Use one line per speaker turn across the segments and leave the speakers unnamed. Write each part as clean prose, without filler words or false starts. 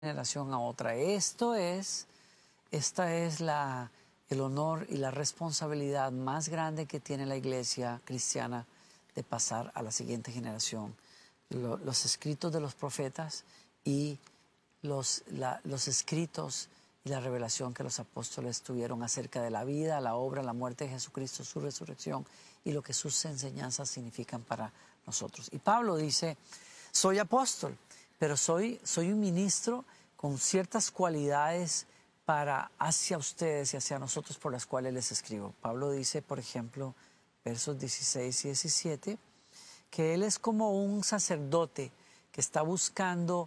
generación a otra. Esta es el honor y la responsabilidad más grande que tiene la iglesia cristiana de pasar a la siguiente generación. Los escritos de los profetas y los escritos y la revelación que los apóstoles tuvieron acerca de la vida, la obra, la muerte de Jesucristo, su resurrección y lo que sus enseñanzas significan para nosotros. Y Pablo dice, soy apóstol, pero soy un ministro con ciertas cualidades hacia ustedes y hacia nosotros por las cuales les escribo. Pablo dice, por ejemplo, versos 16 y 17, que él es como un sacerdote que está buscando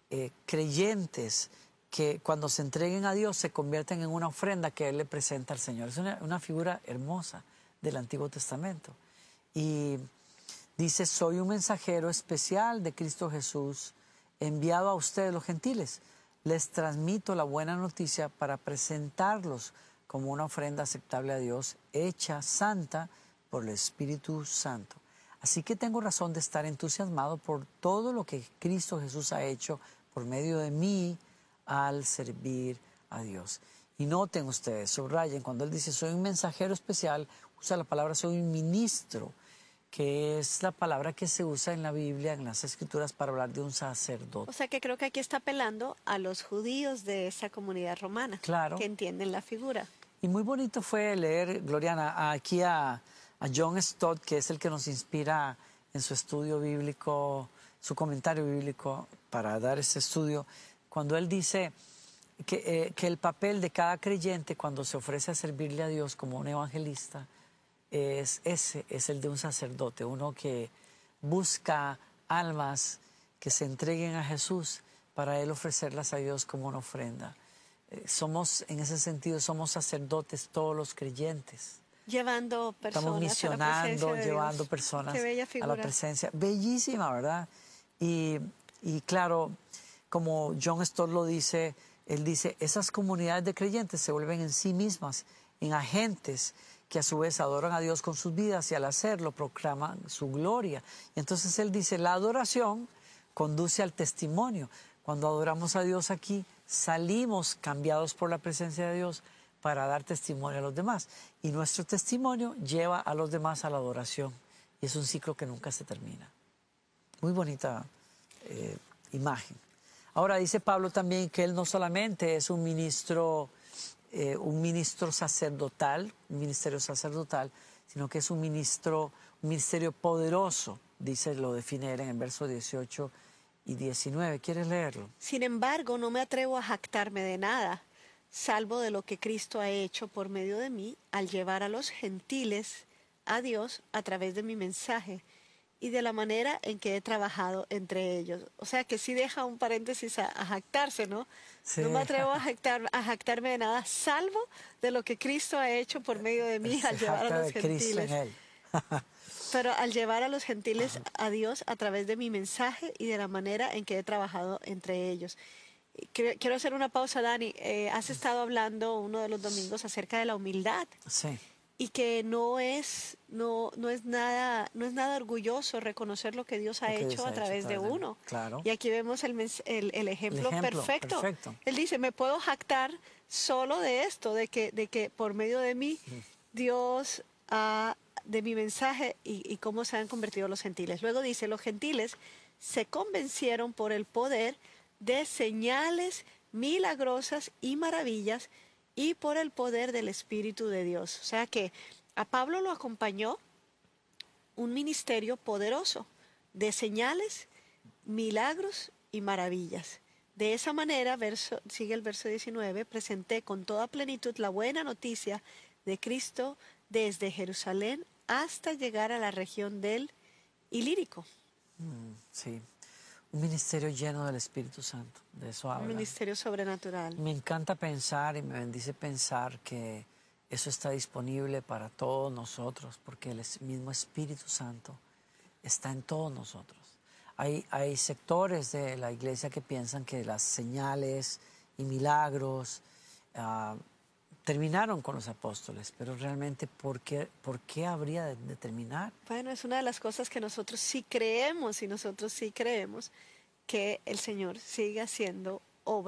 creyentes que cuando se entreguen a Dios se convierten en una ofrenda que él le presenta al Señor. Es una figura hermosa del Antiguo Testamento. Y dice, soy un mensajero especial de Cristo Jesús, enviado a ustedes los gentiles. Les transmito la buena noticia para presentarlos como una ofrenda aceptable a Dios, hecha santa por el Espíritu Santo. Así que tengo razón de estar entusiasmado por todo lo que Cristo Jesús ha hecho por medio de mí al servir a Dios. Y noten ustedes, subrayen, cuando él dice soy un mensajero especial, usa la palabra soy un ministro, que es la palabra que se usa en la Biblia, en las Escrituras, para hablar de un sacerdote.
O sea que creo que aquí está apelando a los judíos de esa comunidad romana,
claro,
que entienden la figura.
Y muy bonito fue leer, Gloriana, aquí a John Stott, que es el que nos inspira en su estudio bíblico, su comentario bíblico para dar este estudio, cuando él dice que el papel de cada creyente cuando se ofrece a servirle a Dios como un evangelista, es el de un sacerdote, uno que busca almas que se entreguen a Jesús para él ofrecerlas a Dios como una ofrenda. En ese sentido, somos sacerdotes todos los creyentes.
Llevando personas
Estamos misionando,
a la
llevando personas a la presencia. Bellísima, ¿verdad? Y claro, como John Stott lo dice, él dice, esas comunidades de creyentes se vuelven en sí mismas, en agentes que a su vez adoran a Dios con sus vidas y al hacerlo proclaman su gloria. Y entonces él dice, la adoración conduce al testimonio. Cuando adoramos a Dios aquí, salimos cambiados por la presencia de Dios para dar testimonio a los demás. Y nuestro testimonio lleva a los demás a la adoración. Y es un ciclo que nunca se termina. Muy bonita imagen. Ahora dice Pablo también que él no solamente es un ministerio sacerdotal, sino que es un ministerio poderoso, lo define él en el verso 18 y 19. ¿Quieres leerlo?
Sin embargo, no me atrevo a jactarme de nada, salvo de lo que Cristo ha hecho por medio de mí al llevar a los gentiles a Dios a través de mi mensaje y de la manera en que he trabajado entre ellos. O sea que sí deja un paréntesis a jactarse, ¿no? Sí. No me atrevo a jactarme de nada, salvo de lo que Cristo ha hecho por medio de mí al llevar a los gentiles. Pero al llevar a los gentiles a Dios a través de mi mensaje y de la manera en que he trabajado entre ellos. Quiero hacer una pausa, Dani. Has estado hablando uno de los domingos acerca de la humildad.
Sí.
Y que no es nada orgulloso reconocer lo que Dios ha hecho a través de uno.
Claro.
Y aquí vemos el ejemplo perfecto. Él dice, me puedo jactar solo de esto, de que por medio de mí, Dios de mi mensaje y cómo se han convertido los gentiles. Luego dice, los gentiles se convencieron por el poder de señales milagrosas y maravillas y por el poder del Espíritu de Dios. O sea que a Pablo lo acompañó un ministerio poderoso de señales, milagros y maravillas. De esa manera, sigue el verso 19, presenté con toda plenitud la buena noticia de Cristo desde Jerusalén hasta llegar a la región del Ilírico.
Sí. Un ministerio lleno del Espíritu Santo, de eso habla.
Un ministerio sobrenatural.
Me encanta pensar y me bendice pensar que eso está disponible para todos nosotros, porque el mismo Espíritu Santo está en todos nosotros. Hay sectores de la iglesia que piensan que las señales y milagros terminaron con los apóstoles, pero realmente ¿por qué habría de terminar?
Bueno, es una de las cosas que nosotros sí creemos, y nosotros sí creemos que el Señor sigue haciendo